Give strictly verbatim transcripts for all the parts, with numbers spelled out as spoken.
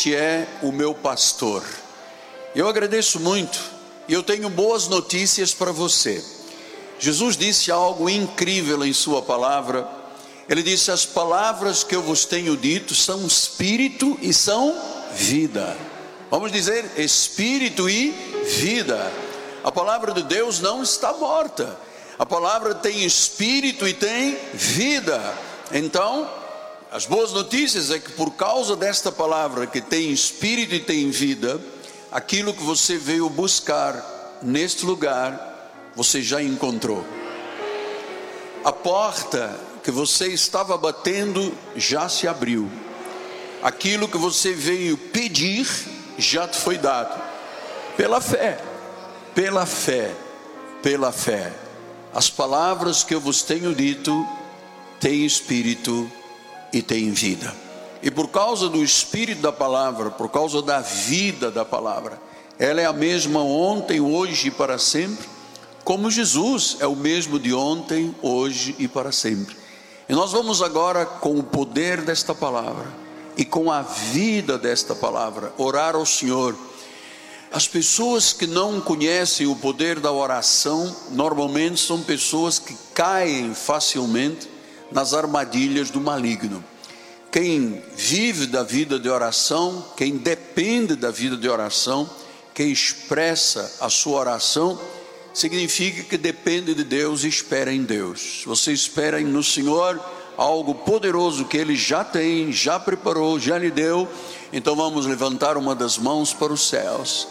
este é o meu pastor. Eu agradeço muito e eu tenho boas notícias para você. Jesus disse algo incrível em sua palavra. Ele disse: as palavras que eu vos tenho dito são espírito e são vida. Vamos dizer espírito e vida. A palavra de Deus não está morta. A palavra tem espírito e tem vida. Então, as boas notícias é que por causa desta palavra que tem espírito e tem vida, aquilo que você veio buscar neste lugar, você já encontrou. A porta que você estava batendo já se abriu. Aquilo que você veio pedir já te foi dado. Pela fé, pela fé, pela fé. As palavras que eu vos tenho dito têm espírito e têm vida. E por causa do espírito da palavra, por causa da vida da palavra, ela é a mesma ontem, hoje e para sempre, como Jesus é o mesmo de ontem, hoje e para sempre. E nós vamos agora, com o poder desta palavra e com a vida desta palavra, orar ao Senhor. As pessoas que não conhecem o poder da oração, normalmente são pessoas que caem facilmente nas armadilhas do maligno. Quem vive da vida de oração, quem depende da vida de oração, quem expressa a sua oração, significa que depende de Deus e espera em Deus. Você espera no Senhor algo poderoso que Ele já tem, já preparou, já lhe deu. Então vamos levantar uma das mãos para os céus.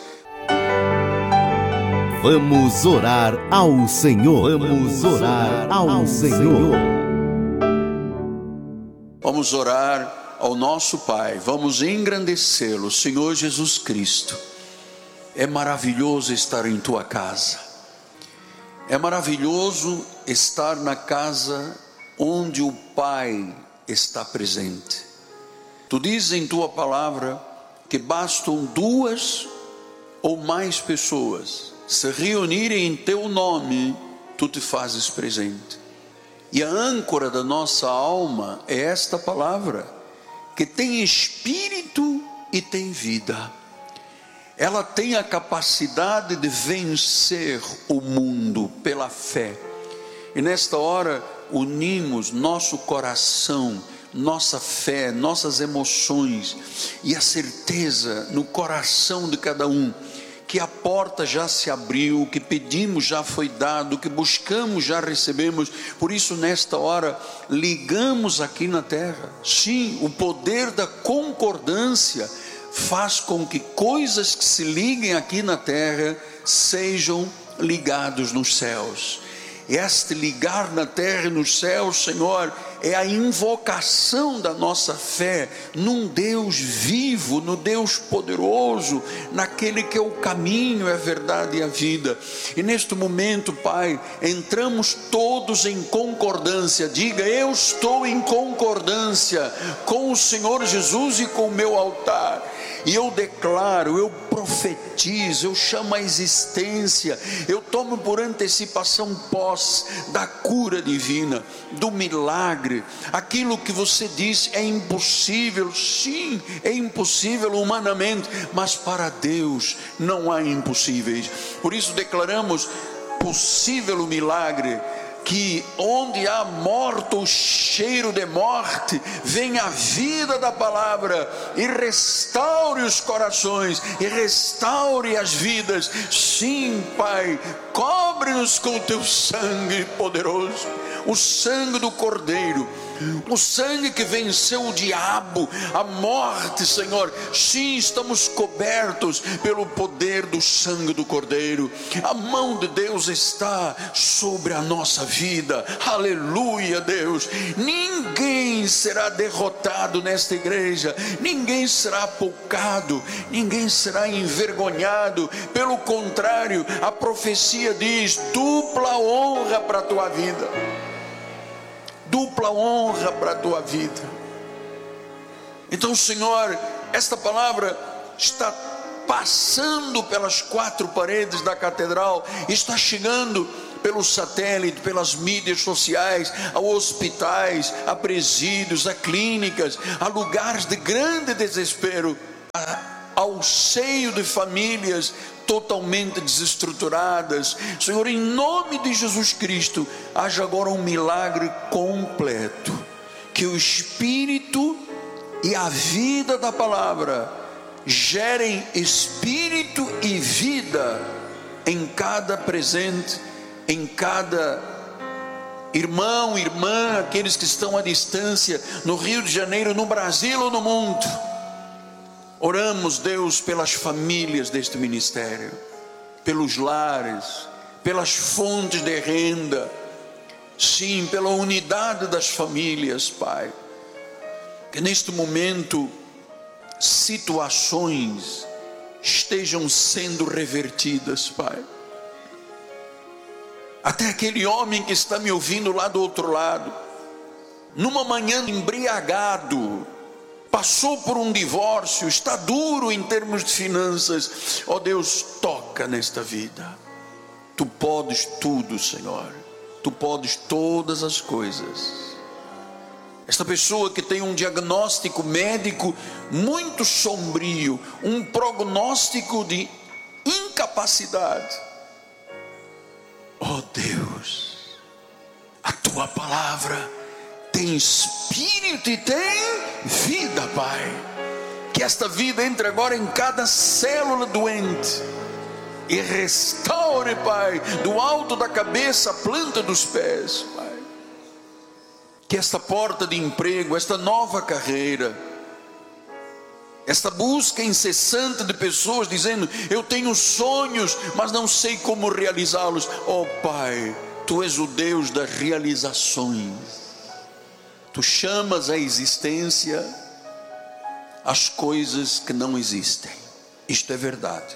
Vamos orar ao Senhor. Vamos orar ao Senhor. Vamos orar ao nosso Pai. Vamos engrandecê-lo, Senhor Jesus Cristo. É maravilhoso estar em tua casa. É maravilhoso estar na casa onde o Pai está presente. Tu dizes em tua palavra que bastam duas ou mais pessoas se reunirem em teu nome, tu te fazes presente. E a âncora da nossa alma é esta palavra, que tem espírito e tem vida. Ela tem a capacidade de vencer o mundo pela fé. E nesta hora unimos nosso coração, nossa fé, nossas emoções e a certeza no coração de cada um que a porta já se abriu, que pedimos já foi dado, que buscamos já recebemos. Por isso nesta hora ligamos aqui na terra. Sim, o poder da concordância faz com que coisas que se liguem aqui na terra sejam ligados nos céus. Este ligar na terra e nos céus, Senhor, é a invocação da nossa fé num Deus vivo, no Deus poderoso, naquele que é o caminho, é a verdade e a vida. E neste momento, Pai, entramos todos em concordância. Diga: eu estou em concordância com o Senhor Jesus e com o meu altar. E eu declaro, eu profetizo, eu chamo a existência, eu tomo por antecipação posse da cura divina, do milagre. Aquilo que você disse é impossível, sim, é impossível humanamente, mas para Deus não há impossíveis. Por isso declaramos possível o milagre, que onde há morto, o cheiro de morte, vem a vida da palavra e restaure os corações e restaure as vidas. Sim, Pai, cobre-nos com o teu sangue poderoso, o sangue do Cordeiro, o sangue que venceu o diabo, a morte, Senhor. Sim, estamos cobertos pelo poder do sangue do Cordeiro. A mão de Deus está sobre a nossa vida. Aleluia, Deus. Ninguém será derrotado nesta igreja, ninguém será apocado, ninguém será envergonhado. Pelo contrário, a profecia diz: dupla honra para a tua vida. Dupla honra para a tua vida. Então, Senhor, esta palavra está passando pelas quatro paredes da catedral, está chegando pelo satélite, pelas mídias sociais, a hospitais, a presídios, a clínicas, a lugares de grande desespero. A ao seio de famílias totalmente desestruturadas. Senhor, em nome de Jesus Cristo, haja agora um milagre completo, que o Espírito e a vida da palavra gerem espírito e vida em cada presente, em cada irmão, irmã, aqueles que estão à distância, no Rio de Janeiro, no Brasil ou no mundo. Oramos, Deus, pelas famílias deste ministério, pelos lares, pelas fontes de renda, sim, pela unidade das famílias, Pai. Que neste momento situações estejam sendo revertidas, Pai. Até aquele homem que está me ouvindo lá do outro lado, numa manhã embriagado, passou por um divórcio, está duro em termos de finanças. Ó Deus, toca nesta vida. Tu podes tudo, Senhor. Tu podes todas as coisas. Esta pessoa que tem um diagnóstico médico muito sombrio, um prognóstico de incapacidade. Oh Deus, a tua palavra tem espírito e tem vida, Pai. Que esta vida entre agora em cada célula doente e restaure, Pai, do alto da cabeça à planta dos pés, Pai. Que esta porta de emprego, esta nova carreira, esta busca incessante de pessoas dizendo: eu tenho sonhos, mas não sei como realizá-los. Oh Pai, Tu és o Deus das realizações. Tu chamas à existência as coisas que não existem. Isto é verdade.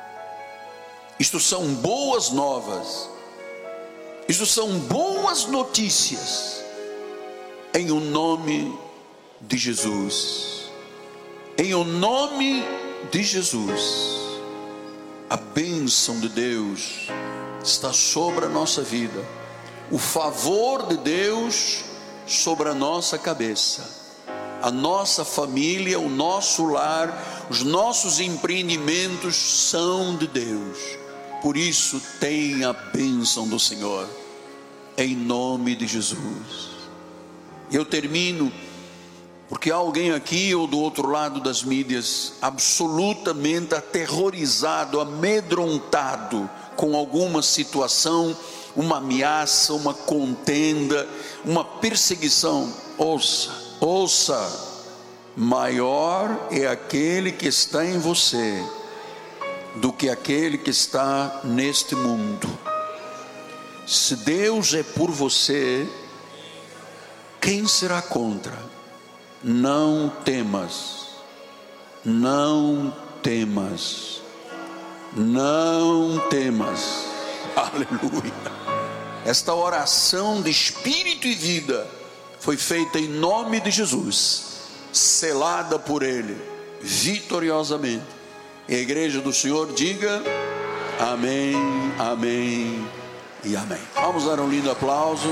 Isto são boas novas. Isto são boas notícias. Em o nome de Jesus, em o nome de Jesus, a bênção de Deus está sobre a nossa vida, o favor de Deus sobre a nossa cabeça, a nossa família, o nosso lar, os nossos empreendimentos são de Deus. Por isso, tenha a bênção do Senhor, em nome de Jesus. Eu termino, porque há alguém aqui ou do outro lado das mídias absolutamente aterrorizado, amedrontado com alguma situação, uma ameaça, uma contenda, uma perseguição. Ouça, ouça, maior é aquele que está em você do que aquele que está neste mundo. Se Deus é por você, quem será contra? Não temas, não temas, não temas. Aleluia. Esta oração de espírito e vida foi feita em nome de Jesus, selada por Ele, vitoriosamente. E a igreja do Senhor diga amém, amém e amém. Vamos dar um lindo aplauso.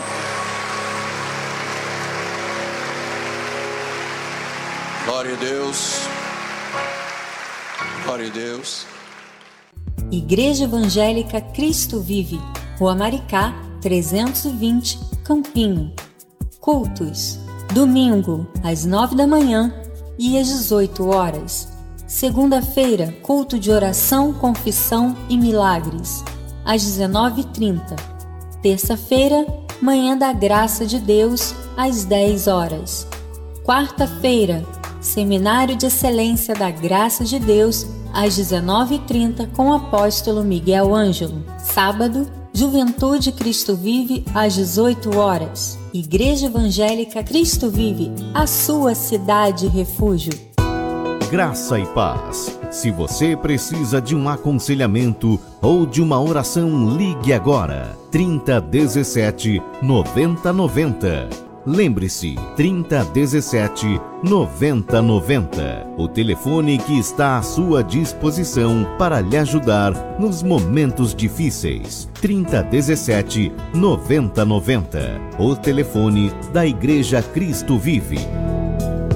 Glória a Deus, glória a Deus. Igreja Evangélica Cristo Vive, Rua Maricá, trezentos e vinte, Campinho. Cultos: domingo, às nove da manhã e às dezoito horas. Segunda-feira, culto de oração, confissão e milagres, às dezenove e trinta. Terça-feira, manhã da graça de Deus, às dez horas. Quarta-feira, Seminário de Excelência da Graça de Deus, às dezenove e trinta, com o apóstolo Miguel Ângelo. Sábado, Juventude Cristo Vive, às dezoito horas. Igreja Evangélica Cristo Vive, a sua cidade refúgio. Graça e paz. Se você precisa de um aconselhamento ou de uma oração, ligue agora. trinta dezessete, noventa noventa. Lembre-se, trinta dezessete, noventa noventa. O telefone que está à sua disposição para lhe ajudar nos momentos difíceis. trinta dezessete, noventa noventa. O telefone da Igreja Cristo Vive.